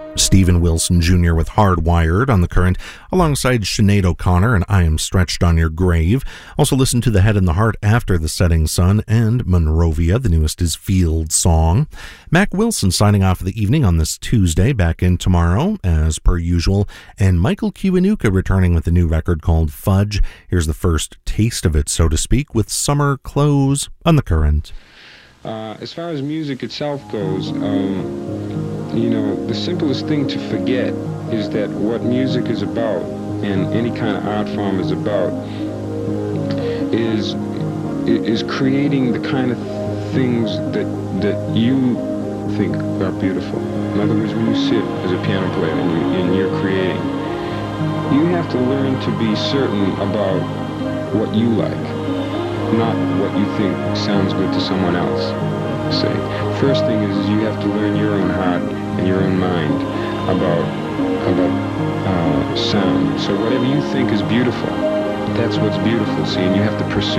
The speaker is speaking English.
Stephen Wilson Jr. with Hardwired on The Current, alongside Sinead O'Connor and I Am Stretched on Your Grave. Also listen to The Head and the Heart After the Setting Sun and Monrovia. The newest is Field Song. Mac Wilson signing off the evening on this Tuesday, back in tomorrow as per usual, and Michael Kiwanuka returning with a new record called Fudge. Here's the first taste of it, so to speak, with Summer Clothes on The Current. As far as music itself goes, the simplest thing to forget is that what music is about, and any kind of art form is about, is creating the kind of things that you think are beautiful. In other words, when you sit as a piano player and you're creating, you have to learn to be certain about what you like, not what you think sounds good to someone else. Say, first thing is you have to learn your own heart and your own mind about sound. So whatever you think is beautiful, that's what's beautiful. See, and you have to pursue